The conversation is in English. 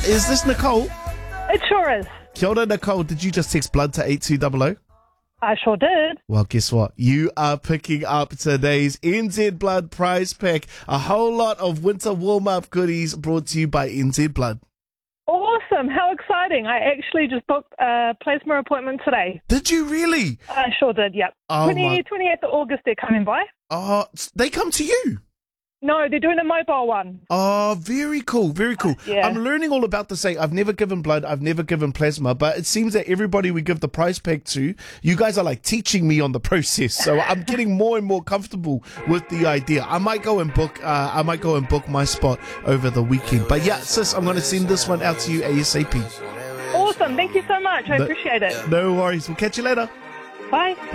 Is this Nicole? It sure is. Kia ora, Nicole. Did you just text blood to 8200? I sure did. Well, guess what? You are picking up today's NZ Blood prize pack. A whole lot of winter warm-up goodies brought to you by NZ Blood. Awesome. How exciting. I actually just booked a plasma appointment today. Did you really? I sure did, yep. Oh, 28th of August they're coming by. Oh, they come to you? No, they're doing a mobile one. Oh, very cool, very cool. Yeah. I'm learning all about this. I've never given blood, I've never given plasma, but it seems that everybody we give the prize pack to, you guys are like teaching me on the process. So I'm getting more and more comfortable with the idea. I might go and book my spot over the weekend. But yeah, sis, I'm going to send this one out to you ASAP. Awesome. Thank you so much. I appreciate it. No worries. We'll catch you later. Bye.